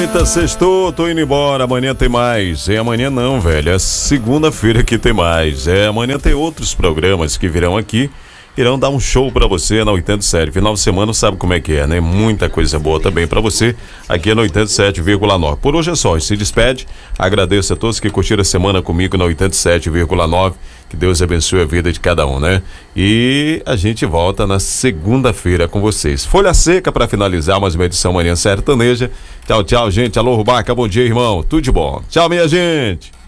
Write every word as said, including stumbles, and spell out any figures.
Eita, sextou, tô indo embora, amanhã tem mais. É amanhã não, velho, é segunda-feira que tem mais. É, amanhã tem outros programas que virão aqui, irão dar um show pra você na oitenta e sete. Final de semana sabe como é que é, né? Muita coisa boa também pra você aqui na oitenta e sete vírgula nove. Por hoje é só, se despede. Agradeço a todos que curtiram a semana comigo na oitenta e sete vírgula nove. Que Deus abençoe a vida de cada um, né? E a gente volta na segunda-feira com vocês. Folha seca pra finalizar mais uma edição Manhã Sertaneja. Tchau, tchau, gente. Alô, Rubaca, bom dia, irmão. Tudo de bom. Tchau, minha gente.